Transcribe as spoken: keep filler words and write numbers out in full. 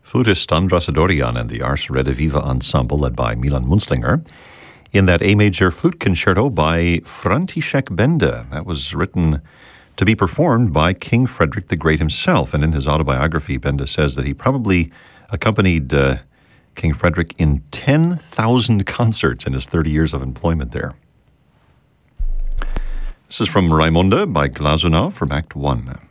flutist Andras Adorian and the Ars Rediviva Ensemble led by Milan Munzlinger in that A major flute concerto by František Benda. That was written to be performed by King Frederick the Great himself. And in his autobiography, Benda says that he probably accompanied uh, King Frederick in ten thousand concerts in his thirty years of employment there. This is from Raimonda by Glazunov from Act One.